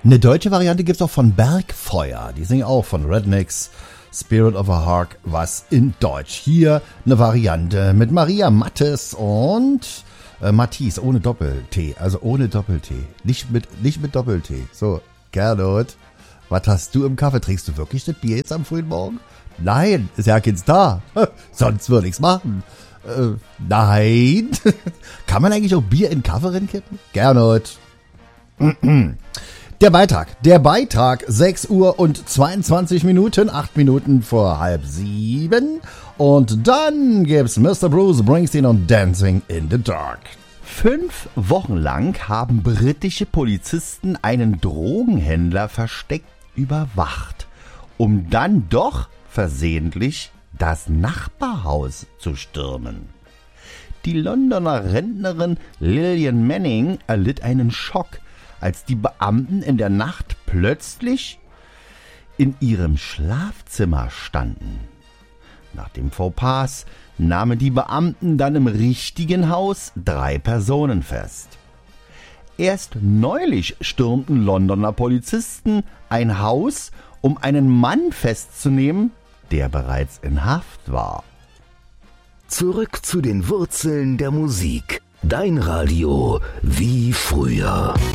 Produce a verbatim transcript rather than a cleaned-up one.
Eine deutsche Variante gibt's auch von Bergfeuer. Die singen auch von Rednecks, Spirit of a Hawk, was in Deutsch. Hier eine Variante mit Maria Mattes und äh, Matisse, ohne Doppel-T, also ohne Doppel-T. Nicht mit, nicht mit Doppel-T. So, Gernot, was hast du im Kaffee? Trinkst du wirklich das Bier jetzt am frühen Morgen? Nein, ist ja kein Star. Sonst würde ich's machen. Äh, nein. Kann man eigentlich auch Bier in Kaffee reinkippen? Gernot. Der Beitrag. Der Beitrag, sechs Uhr und zweiundzwanzig Minuten, acht Minuten vor halb sieben. Und dann gibt's Mister Bruce Springsteen und Dancing in the Dark. Fünf Wochen lang haben britische Polizisten einen Drogenhändler versteckt überwacht, um dann doch versehentlich das Nachbarhaus zu stürmen. Die Londoner Rentnerin Lillian Manning erlitt einen Schock, als die Beamten in der Nacht plötzlich in ihrem Schlafzimmer standen. Nach dem Fauxpas nahmen die Beamten dann im richtigen Haus drei Personen fest. Erst neulich stürmten Londoner Polizisten ein Haus, um einen Mann festzunehmen, der bereits in Haft war. Zurück zu den Wurzeln der Musik. Dein Radio wie früher.